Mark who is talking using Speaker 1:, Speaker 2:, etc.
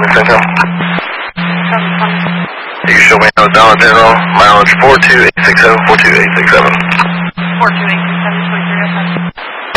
Speaker 1: Central. You show me no Dallas General, mileage 42867, 42867.